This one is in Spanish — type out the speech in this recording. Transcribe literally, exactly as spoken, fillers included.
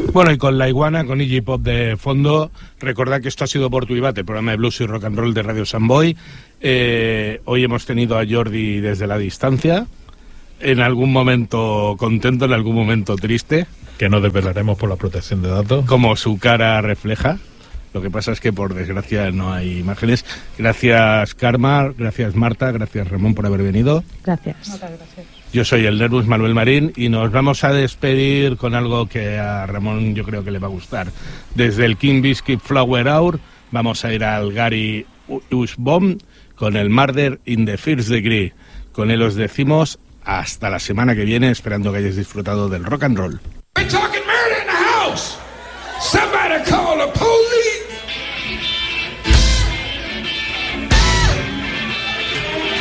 Bueno, y con La Iguana, con Iggy Pop de fondo, recordad que esto ha sido Por tu Ibate, el programa de blues y rock and roll de Radio Samboy. Eh, hoy hemos tenido a Jordi desde la distancia, en algún momento contento, en algún momento triste. Que no desvelaremos por la protección de datos. Como su cara refleja. Lo que pasa es que, por desgracia, no hay imágenes. Gracias, Karma, gracias, Marta, gracias, Ramón, por haber venido. Gracias. Muchas gracias. Yo soy el Nervus Manuel Marín y nos vamos a despedir con algo que a Ramón yo creo que le va a gustar. Desde el King Biscuit Flower Hour vamos a ir al Gary Ushbom con el Murder in the First Degree. Con él os decimos hasta la semana que viene, esperando que hayáis disfrutado del rock and roll. We're talking murder in the house. Somebody call the police.